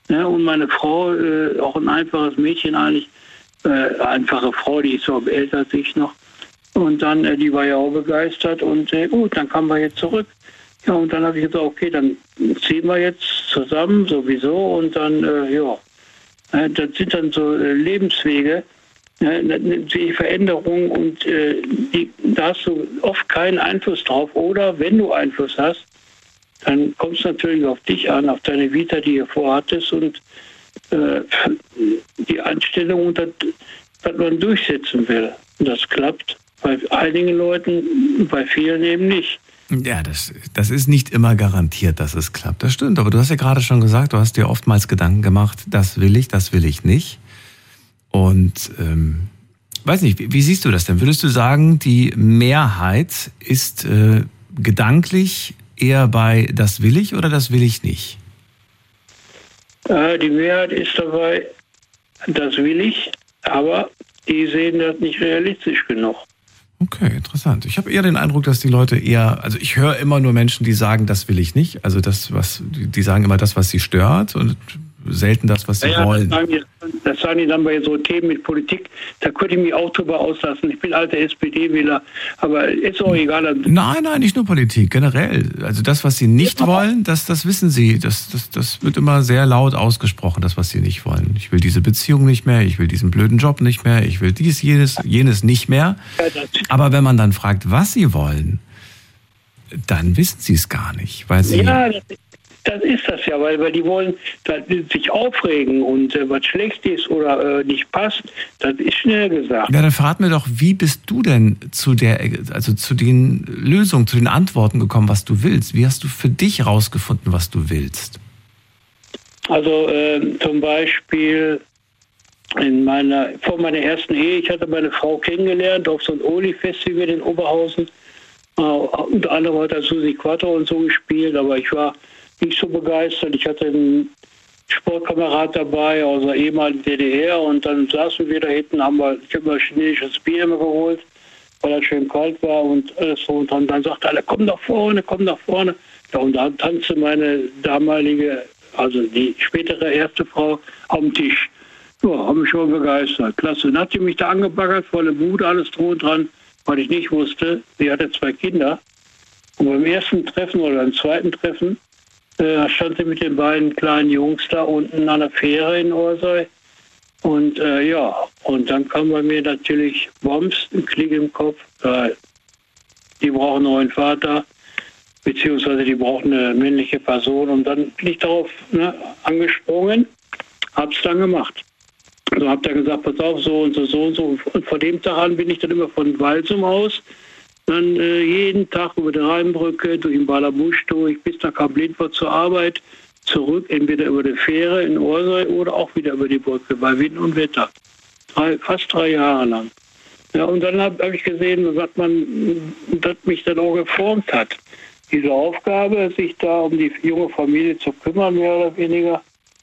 Ja, und meine Frau, auch ein einfaches Mädchen eigentlich, einfache Frau, die ist so älter als ich noch. Und dann, die war ja auch begeistert und gut, dann kamen wir jetzt zurück. Ja, und dann habe ich gesagt, okay, dann ziehen wir jetzt zusammen sowieso und dann, das sind dann so Lebenswege, die Veränderung und da hast du oft keinen Einfluss drauf. Oder wenn du Einfluss hast, dann kommt es natürlich auf dich an, auf deine Vita, die du vorhattest und die Einstellung, dass man durchsetzen will. Und das klappt bei einigen Leuten, bei vielen eben nicht. Ja, das ist nicht immer garantiert, dass es klappt. Das stimmt, aber du hast ja gerade schon gesagt, du hast dir oftmals Gedanken gemacht, das will ich nicht. Und weiß nicht, wie siehst du das denn? Würdest du sagen, die Mehrheit ist gedanklich eher bei das will ich oder das will ich nicht? Die Mehrheit ist dabei, das will ich, aber die sehen das nicht realistisch genug. Okay, interessant. Ich habe eher den Eindruck, dass die Leute also ich höre immer nur Menschen, die sagen, das will ich nicht. Also die sagen immer das, was sie stört und selten das, was sie wollen. Das sagen die dann bei so Themen mit Politik. Da könnte ich mich auch drüber auslassen. Ich bin alter SPD-Wähler, aber ist auch egal. Nein, nicht nur Politik, generell. Also das, was sie nicht wollen, das wissen sie. Das wird immer sehr laut ausgesprochen, das, was sie nicht wollen. Ich will diese Beziehung nicht mehr, ich will diesen blöden Job nicht mehr, ich will jenes nicht mehr. Aber wenn man dann fragt, was sie wollen, dann wissen sie es gar nicht, weil sie... Ja, das ist das ja, weil die wollen sich aufregen und was schlecht ist oder nicht passt, das ist schnell gesagt. Ja, dann verrat mir doch, wie bist du denn zu den Lösungen, zu den Antworten gekommen, was du willst? Wie hast du für dich rausgefunden, was du willst? Also zum Beispiel vor meiner ersten Ehe, ich hatte meine Frau kennengelernt auf so einem Oli-Festival in Oberhausen. Unter anderem hat er Susi Quattro und so gespielt, aber ich war nicht so begeistert. Ich hatte einen Sportkamerad dabei aus der ehemaligen DDR und dann saßen wir da hinten, ich habe mal chinesisches Bier immer geholt, weil es schön kalt war und alles so. Und dann sagte alle, komm nach vorne. Ja, und dann tanzte meine damalige, also die spätere erste Frau am Tisch. Ja, habe mich schon begeistert. Klasse. Dann hat sie mich da angebaggert, volle Bude, alles drum und dran, weil ich nicht wusste. Sie hatte 2 Kinder. Und beim ersten Treffen oder beim zweiten Treffen stand sie mit den beiden kleinen Jungs da unten an der Fähre in Orsoy. Und und dann kam bei mir natürlich Bombs, ein Klick im Kopf. Die brauchen einen neuen Vater, beziehungsweise die brauchen eine männliche Person. Und dann bin ich darauf angesprungen, hab's dann gemacht. Also hab dann gesagt, pass auf, so und so. Und von dem Tag an bin ich dann immer von Walsum aus dann jeden Tag über die Rheinbrücke, durch den Ballabusch durch, bis nach Kamp-Lindfort zur Arbeit, zurück, entweder über die Fähre in Orsoy oder auch wieder über die Brücke, bei Wind und Wetter. Fast 3 Jahre lang. Ja, und dann hab ich gesehen, dass mich dann auch geformt hat. Diese Aufgabe, sich da um die junge Familie zu kümmern, mehr oder weniger.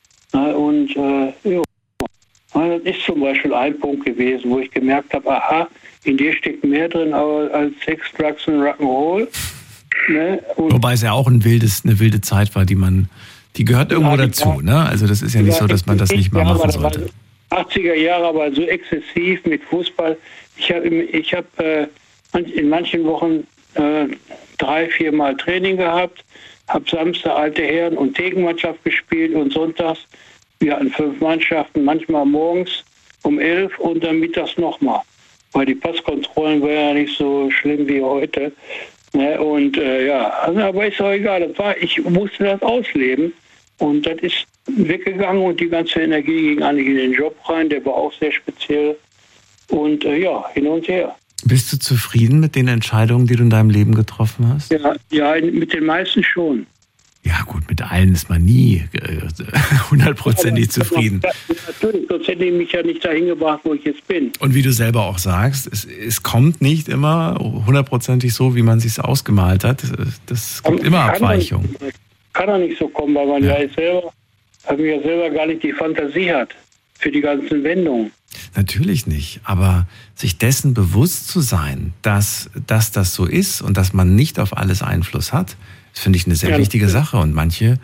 Das ist zum Beispiel ein Punkt gewesen, wo ich gemerkt habe, aha, in dir steckt mehr drin als Sex, Drugs und Rock'n'Roll. Ne? Wobei es ja auch eine wilde Zeit war, die gehört irgendwo dazu. Ne? Also das ist ja nicht so, dass man das nicht mal machen sollte. 80er Jahre, aber so exzessiv mit Fußball. Ich hab in manchen Wochen 3-4 Mal Training gehabt, habe Samstag alte Herren- und Thekenmannschaft gespielt und sonntags, wir hatten 5 Mannschaften, manchmal morgens um 11 und dann mittags nochmal. Weil die Passkontrollen waren ja nicht so schlimm wie heute. Ne? Und aber ist auch egal. Ich musste das ausleben und das ist weggegangen und die ganze Energie ging eigentlich in den Job rein, der war auch sehr speziell. Und hin und her. Bist du zufrieden mit den Entscheidungen, die du in deinem Leben getroffen hast? Ja, mit den meisten schon. Ja gut, mit allen ist man nie 100%ig zufrieden. Natürlich, sonst hätte ich mich ja nicht dahin gebracht, wo ich jetzt bin. Und wie du selber auch sagst, es kommt nicht immer 100%ig so, wie man es sich ausgemalt hat. Das gibt immer Abweichungen. Kann doch nicht so kommen, weil man ja selber gar nicht die Fantasie hat für die ganzen Wendungen. Natürlich nicht, aber sich dessen bewusst zu sein, dass das so ist und dass man nicht auf alles Einfluss hat, das finde ich eine sehr wichtige Sache. Und manche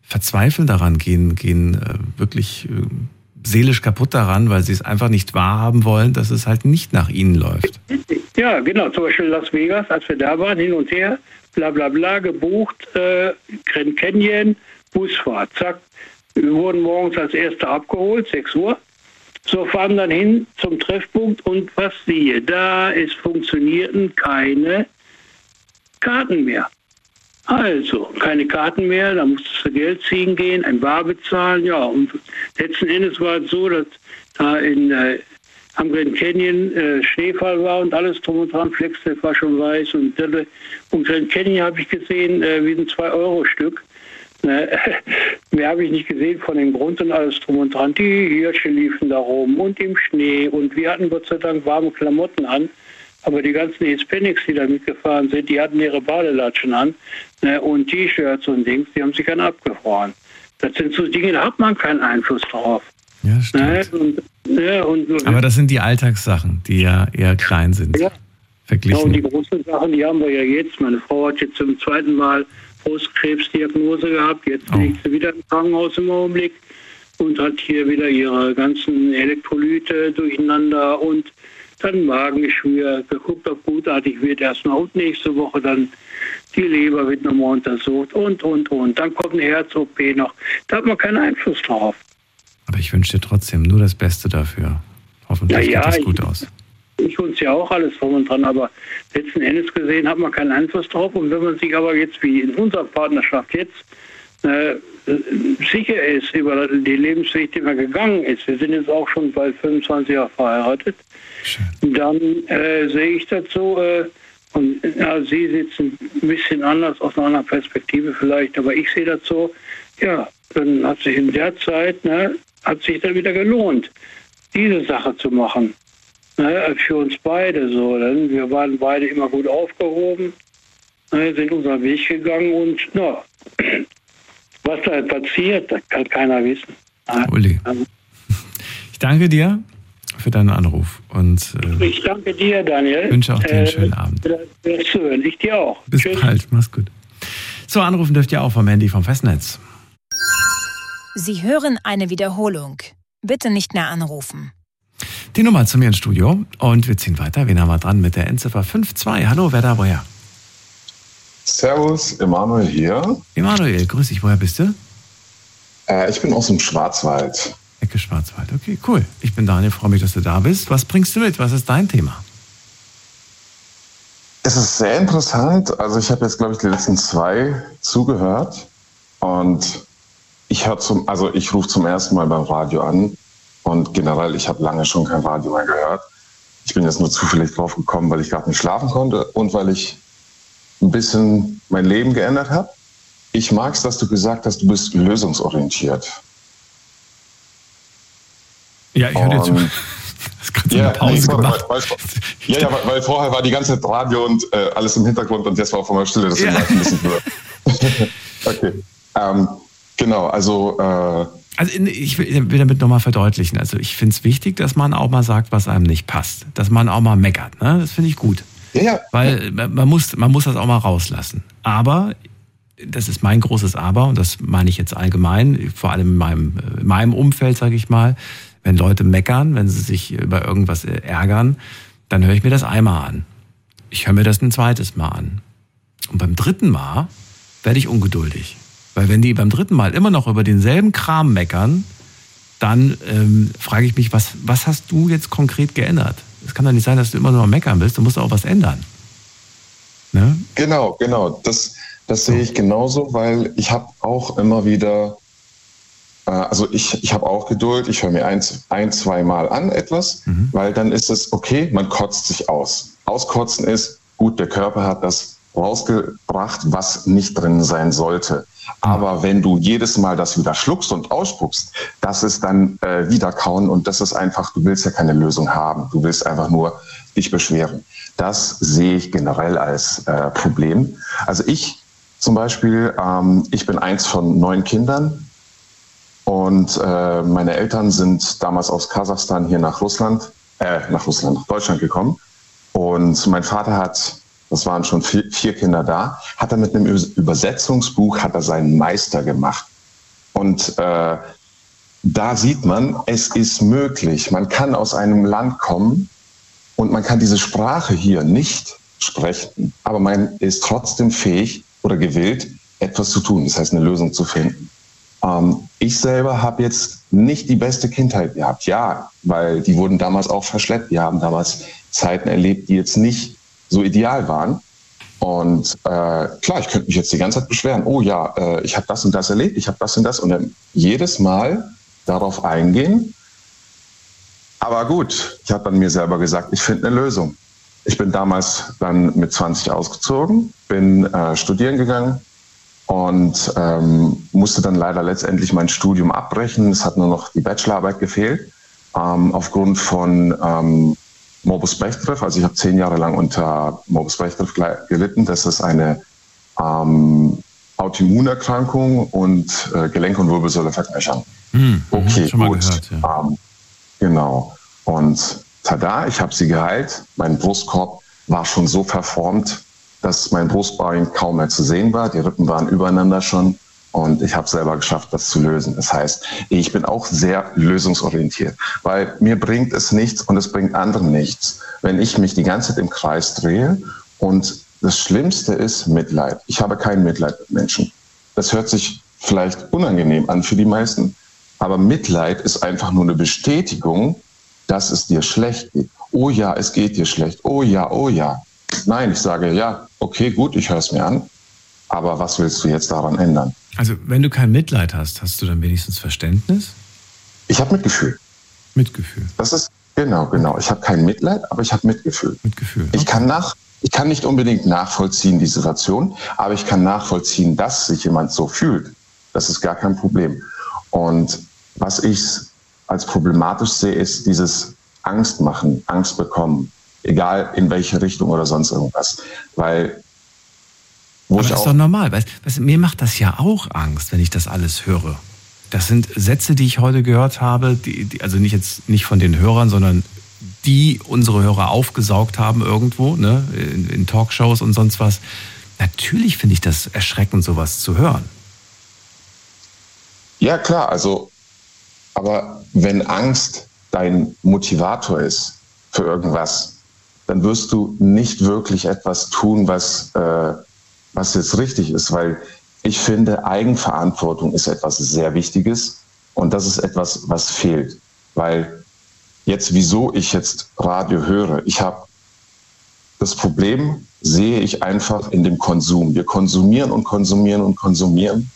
verzweifeln daran, gehen wirklich seelisch kaputt daran, weil sie es einfach nicht wahrhaben wollen, dass es halt nicht nach ihnen läuft. Ja, genau. Zum Beispiel Las Vegas, als wir da waren, hin und her, bla bla bla, gebucht, Grand Canyon, Busfahrt, zack. Wir wurden morgens als Erster abgeholt, 6 Uhr. So, fahren dann hin zum Treffpunkt und was siehe da, es funktionierten keine Karten mehr. Also, keine Karten mehr, da musstest du Geld ziehen gehen, ein Bar bezahlen, ja, und letzten Endes war es so, dass da am Grand Canyon Schneefall war und alles drum und dran, Flagstaff war schon weiß und Grand Canyon habe ich gesehen, wie ein 2-Euro-Stück. Mehr habe ich nicht gesehen von dem Grund und alles drum und dran. Die Hirsche liefen da rum und im Schnee und wir hatten Gott sei Dank warme Klamotten an. Aber die ganzen Hispanics, die da mitgefahren sind, die hatten ihre Badelatschen an und T-Shirts und Dings, die haben sich dann abgefroren. Das sind so Dinge, da hat man keinen Einfluss drauf. Ja, stimmt. Aber das sind die Alltagssachen, die ja eher klein sind. Ja. Verglichen. Ja, und die großen Sachen, die haben wir ja jetzt. Meine Frau hat jetzt zum 2. Mal Brustkrebsdiagnose gehabt. Jetzt liegt sie wieder im Krankenhaus im Augenblick und hat hier wieder ihre ganzen Elektrolyte durcheinander und dann Magengeschwür, geguckt, ob gutartig wird erstmal und nächste Woche dann die Leber wird nochmal untersucht und. Dann kommt eine Herz-OP noch. Da hat man keinen Einfluss drauf. Aber ich wünsche dir trotzdem nur das Beste dafür. Hoffentlich geht das gut aus. Ich wünsche ja auch alles drum und dran, aber letzten Endes gesehen hat man keinen Einfluss drauf. Und wenn man sich aber jetzt, wie in unserer Partnerschaft jetzt, sicher ist über den Lebensweg, den man gegangen ist, wir sind jetzt auch schon bald 25 Jahre verheiratet, dann sehe ich das so, und Sie sitzen ein bisschen anders, aus einer anderen Perspektive vielleicht, aber ich sehe das so, ja, dann hat sich in der Zeit, hat sich dann wieder gelohnt, diese Sache zu machen. Für uns beide so, denn wir waren beide immer gut aufgehoben, sind unseren Weg gegangen und was da passiert, das kann keiner wissen. Uli, ich danke dir für deinen Anruf und ich danke dir, Daniel. Wünsche auch dir einen schönen Abend. Ich dir auch. Bis Tschüss. Bald, mach's gut. So, anrufen dürft ihr auch vom Handy vom Festnetz. Sie hören eine Wiederholung. Bitte nicht mehr anrufen. Die Nummer zu mir ins Studio und wir ziehen weiter. Wen haben wir dran mit der Endziffer 52? Hallo, wer da, woher? Servus, Emanuel hier. Emanuel, grüß dich. Woher bist du? Ich bin aus dem Schwarzwald. Ecke Schwarzwald, okay, cool. Ich bin Daniel, freue mich, dass du da bist. Was bringst du mit? Was ist dein Thema? Es ist sehr interessant. Also ich habe jetzt, glaube ich, die letzten 2 zugehört und ich rufe zum ersten Mal beim Radio an und generell, ich habe lange schon kein Radio mehr gehört. Ich bin jetzt nur zufällig drauf gekommen, weil ich gerade nicht schlafen konnte und weil ich ein bisschen mein Leben geändert habe. Ich mag es, dass du gesagt hast, du bist lösungsorientiert. Ja, ich höre dir zu. Das ist gerade so eine Pause gemacht. Weil vorher war die ganze Zeit Radio und alles im Hintergrund und jetzt war auf einmal Stille, deswegen war ich ein bisschen höher. Okay. Genau, also... Also ich will damit nochmal verdeutlichen. Also ich finde es wichtig, dass man auch mal sagt, was einem nicht passt. Dass man auch mal meckert. Ne? Das finde ich gut. Ja. Weil man muss das auch mal rauslassen. Aber, das ist mein großes Aber, und das meine ich jetzt allgemein, vor allem in meinem Umfeld, sage ich mal, wenn Leute meckern, wenn sie sich über irgendwas ärgern, dann höre ich mir das einmal an. Ich höre mir das ein zweites Mal an. Und beim 3. Mal werde ich ungeduldig. Weil wenn die beim 3. Mal immer noch über denselben Kram meckern, dann frage ich mich, was hast du jetzt konkret geändert? Es kann doch nicht sein, dass du immer nur am Meckern bist, du musst auch was ändern. Ne? Genau. Das sehe ich genauso, weil ich habe auch immer wieder, ich habe auch Geduld, ich höre mir ein, 2 Mal an etwas, weil dann ist es okay, man kotzt sich aus. Auskotzen ist, gut, der Körper hat das rausgebracht, was nicht drin sein sollte. Aber wenn du jedes Mal das wieder schluckst und ausspuckst, das ist dann wieder kauen und das ist einfach, du willst ja keine Lösung haben. Du willst einfach nur dich beschweren. Das sehe ich generell als Problem. Also ich zum Beispiel, ich bin eins von 9 Kindern und meine Eltern sind damals aus Kasachstan hier nach Deutschland gekommen. Und mein Vater hat, das waren schon 4 Kinder da, hat er mit einem Übersetzungsbuch, hat er seinen Meister gemacht. Und da sieht man, es ist möglich. Man kann aus einem Land kommen und man kann diese Sprache hier nicht sprechen, aber man ist trotzdem fähig oder gewillt, etwas zu tun, das heißt eine Lösung zu finden. Ich selber habe jetzt nicht die beste Kindheit gehabt, ja, weil die wurden damals auch verschleppt. Wir haben damals Zeiten erlebt, die jetzt nicht so ideal waren. Und klar, ich könnte mich jetzt die ganze Zeit beschweren, oh ja, ich habe das und das erlebt, ich habe das und das und dann jedes Mal darauf eingehen. Aber gut, ich habe dann mir selber gesagt, ich finde eine Lösung. Ich bin damals dann mit 20 ausgezogen, bin studieren gegangen und musste dann leider letztendlich mein Studium abbrechen. Es hat nur noch die Bachelorarbeit gefehlt, aufgrund von Morbus Bechterew. Also ich habe 10 Jahre lang unter Morbus Bechterew gelitten. Das ist eine Autoimmunerkrankung und Gelenk- und Wirbelsäuleverknöcherung. Okay, schon mal gut. Gehört, ja. Genau. Und tada, ich habe sie geheilt. Mein Brustkorb war schon so verformt, dass mein Brustbein kaum mehr zu sehen war. Die Rippen waren übereinander schon. Und ich habe selber geschafft, das zu lösen. Das heißt, ich bin auch sehr lösungsorientiert, weil mir bringt es nichts und es bringt anderen nichts, wenn ich mich die ganze Zeit im Kreis drehe. Und das Schlimmste ist Mitleid. Ich habe kein Mitleid mit Menschen. Das hört sich vielleicht unangenehm an für die meisten, aber Mitleid ist einfach nur eine Bestätigung, dass es dir schlecht geht. Oh ja, es geht dir schlecht. Oh ja, oh ja. Nein, ich sage, ja, okay, gut, ich höre es mir an. Aber was willst du jetzt daran ändern? Also wenn du kein Mitleid hast, hast du dann wenigstens Verständnis? Ich habe Mitgefühl. Mitgefühl. Das ist, genau. Ich habe kein Mitleid, aber ich habe Mitgefühl. Mitgefühl. Okay. Ich kann nicht unbedingt nachvollziehen, die Situation, aber ich kann nachvollziehen, dass sich jemand so fühlt. Das ist gar kein Problem. Und was ich als problematisch sehe, ist dieses Angst machen, Angst bekommen, egal in welche Richtung oder sonst irgendwas. Weil aber das ist doch normal. Mir macht das ja auch Angst, wenn ich das alles höre. Das sind Sätze, die ich heute gehört habe, also nicht von den Hörern, sondern die unsere Hörer aufgesaugt haben irgendwo, ne, in Talkshows und sonst was. Natürlich finde ich das erschreckend, sowas zu hören. Ja, klar, aber wenn Angst dein Motivator ist für irgendwas, dann wirst du nicht wirklich etwas tun, was jetzt richtig ist, weil ich finde, Eigenverantwortung ist etwas sehr Wichtiges und das ist etwas, was fehlt, weil wieso ich jetzt Radio höre, ich habe das Problem, sehe ich einfach in dem Konsum. Wir konsumieren und konsumieren und konsumieren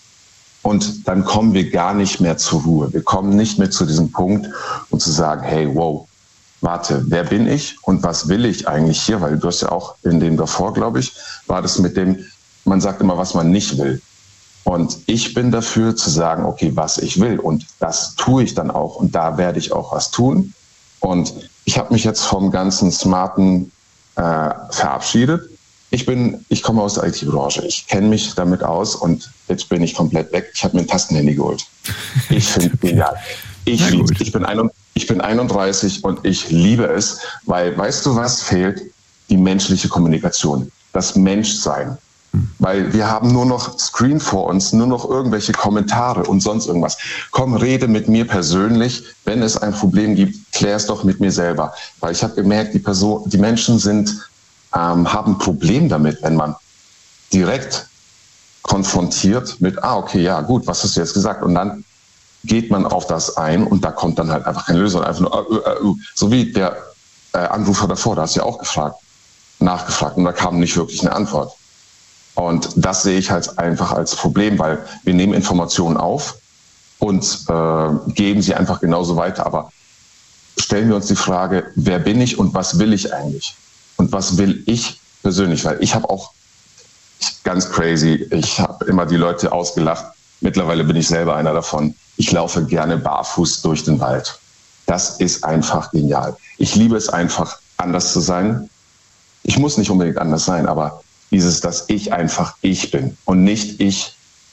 und dann kommen wir gar nicht mehr zur Ruhe. Wir kommen nicht mehr zu diesem Punkt, um zu sagen, hey, wow, warte, wer bin ich und was will ich eigentlich hier? Weil du hast ja auch in dem davor, glaube ich, war das mit dem, man sagt immer, was man nicht will. Und ich bin dafür zu sagen, okay, was ich will. Und das tue ich dann auch. Und da werde ich auch was tun. Und ich habe mich jetzt vom ganzen Smarten verabschiedet. Ich komme aus der IT-Branche. Ich kenne mich damit aus und jetzt bin ich komplett weg. Ich habe mir ein Tastenhandy geholt. Ich finde es genial. Ich bin 31 und ich liebe es, weil, weißt du, was fehlt? Die menschliche Kommunikation, das Menschsein. Weil wir haben nur noch Screen vor uns, nur noch irgendwelche Kommentare und sonst irgendwas. Komm, rede mit mir persönlich. Wenn es ein Problem gibt, klär es doch mit mir selber. Weil ich habe gemerkt, die Menschen haben ein Problem damit, wenn man direkt konfrontiert mit, okay, ja gut, was hast du jetzt gesagt? Und dann geht man auf das ein und da kommt dann halt einfach keine Lösung. Einfach nur, so wie der Anrufer davor, da hast du ja auch nachgefragt und da kam nicht wirklich eine Antwort. Und das sehe ich halt einfach als Problem, weil wir nehmen Informationen auf und geben sie einfach genauso weiter. Aber stellen wir uns die Frage, wer bin ich und was will ich eigentlich? Und was will ich persönlich? Weil ich habe auch, ganz crazy, ich habe immer die Leute ausgelacht. Mittlerweile bin ich selber einer davon. Ich laufe gerne barfuß durch den Wald. Das ist einfach genial. Ich liebe es einfach, anders zu sein. Ich muss nicht unbedingt anders sein, aber dass ich einfach ich bin und nicht ich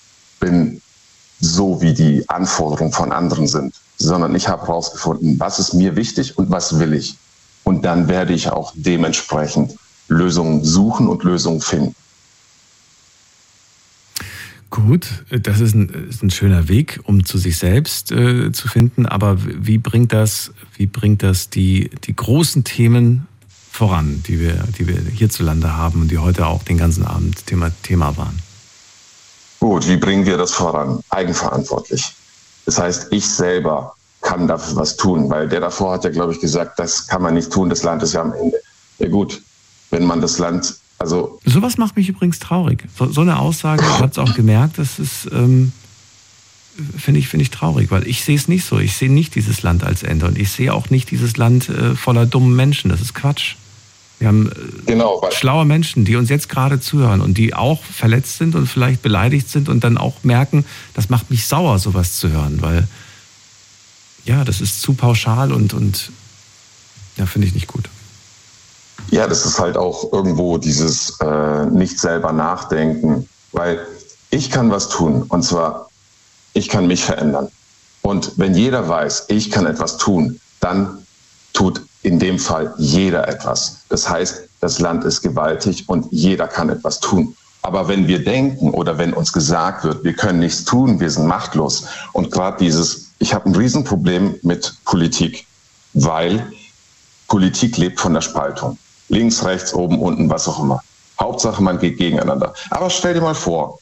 bin so, wie die Anforderungen von anderen sind, sondern ich habe herausgefunden, was ist mir wichtig und was will ich. Und dann werde ich auch dementsprechend Lösungen suchen und Lösungen finden. Gut, das ist ein schöner Weg, um zu sich selbst zu finden. Aber wie bringt das die großen Themen voran, die wir hierzulande haben und die heute auch den ganzen Abend Thema waren? Gut, wie bringen wir das voran? Eigenverantwortlich. Das heißt, ich selber kann dafür was tun, weil der davor hat ja, glaube ich, gesagt, das kann man nicht tun, das Land ist ja am Ende. Ja gut, wenn man das Land, also... Sowas macht mich übrigens traurig. So eine Aussage, ich habe es auch gemerkt, das ist, finde ich traurig, weil ich sehe es nicht so. Ich sehe nicht dieses Land als Ende und ich sehe auch nicht dieses Land voller dummen Menschen. Das ist Quatsch. Wir haben schlaue Menschen, die uns jetzt gerade zuhören und die auch verletzt sind und vielleicht beleidigt sind und dann auch merken, das macht mich sauer, sowas zu hören, weil ja, das ist zu pauschal und ja, finde ich nicht gut. Ja, das ist halt auch irgendwo dieses nicht selber nachdenken, weil ich kann was tun und zwar, ich kann mich verändern. Und wenn jeder weiß, ich kann etwas tun, dann tut in dem Fall jeder etwas. Das heißt, das Land ist gewaltig und jeder kann etwas tun. Aber wenn wir denken oder wenn uns gesagt wird, wir können nichts tun, wir sind machtlos und gerade ich habe ein Riesenproblem mit Politik, weil Politik lebt von der Spaltung. Links, rechts, oben, unten, was auch immer. Hauptsache, man geht gegeneinander. Aber stell dir mal vor,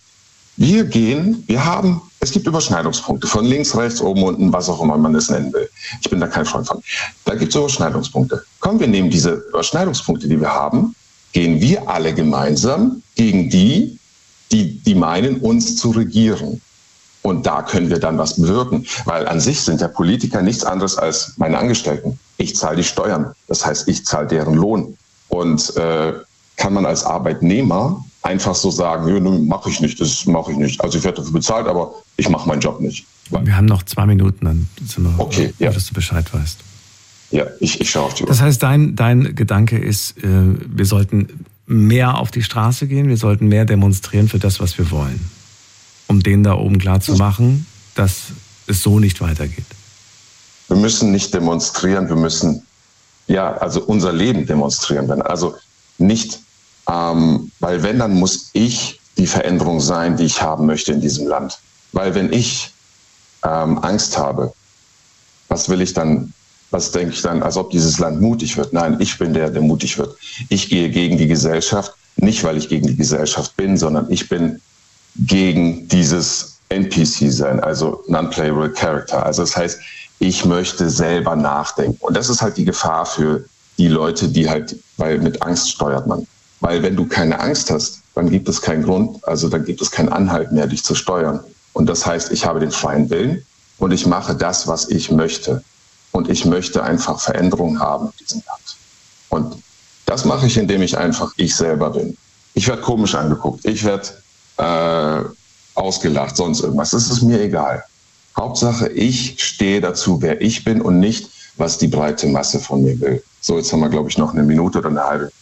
es gibt Überschneidungspunkte von links, rechts, oben, unten, was auch immer man es nennen will. Ich bin da kein Freund von. Da gibt es Überschneidungspunkte. Komm, wir nehmen diese Überschneidungspunkte, die wir haben, gehen wir alle gemeinsam gegen die meinen, uns zu regieren. Und da können wir dann was bewirken. Weil an sich sind ja Politiker nichts anderes als meine Angestellten. Ich zahle die Steuern. Das heißt, ich zahle deren Lohn. Und kann man als Arbeitnehmer einfach so sagen, ja, das mache ich nicht. Also ich werde dafür bezahlt, aber ich mache meinen Job nicht. Wir haben noch 2 Minuten, dann sind wir, okay, ja. Dass du Bescheid weißt. Ja, ich schaue auf die Uhr. Das heißt, dein Gedanke ist, wir sollten mehr auf die Straße gehen, wir sollten mehr demonstrieren für das, was wir wollen. Um denen da oben klarzumachen, dass es so nicht weitergeht. Wir müssen nicht demonstrieren, wir müssen unser Leben demonstrieren. Also nicht, weil wenn, dann muss ich die Veränderung sein, die ich haben möchte in diesem Land. Weil wenn ich Angst habe, was denke ich dann, als ob dieses Land mutig wird? Nein, ich bin der mutig wird. Ich gehe gegen die Gesellschaft, nicht weil ich gegen die Gesellschaft bin, sondern ich bin gegen dieses NPC sein, also Non-Playable Character. Also das heißt, ich möchte selber nachdenken. Und das ist halt die Gefahr für die Leute, weil mit Angst steuert man. Weil wenn du keine Angst hast, dann gibt es keinen Grund, also dann gibt es keinen Anhalt mehr, dich zu steuern. Und das heißt, ich habe den freien Willen und ich mache das, was ich möchte. Und ich möchte einfach Veränderungen haben in diesem Land. Und das mache ich, indem ich einfach ich selber bin. Ich werde komisch angeguckt, ich werde ausgelacht, sonst irgendwas. Das ist mir egal. Hauptsache, ich stehe dazu, wer ich bin und nicht, was die breite Masse von mir will. So, jetzt haben wir, glaube ich, noch 1 Minute oder 1 halbe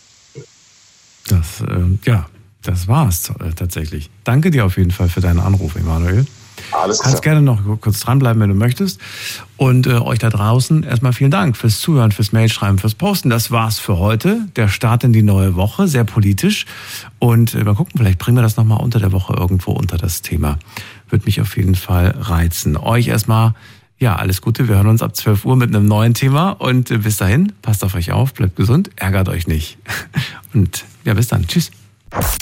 Minute. Das war's tatsächlich. Danke dir auf jeden Fall für deinen Anruf, Emanuel. Alles klar. Kannst gerne noch kurz dranbleiben, wenn du möchtest. Und euch da draußen erstmal vielen Dank fürs Zuhören, fürs Mailschreiben, fürs Posten. Das war's für heute. Der Start in die neue Woche, sehr politisch. Und mal gucken, vielleicht bringen wir das nochmal unter der Woche irgendwo unter das Thema. Würde mich auf jeden Fall reizen. Euch erstmal, alles Gute. Wir hören uns ab 12 Uhr mit einem neuen Thema. Und bis dahin, passt auf euch auf, bleibt gesund, ärgert euch nicht. Und bis dann. Tschüss.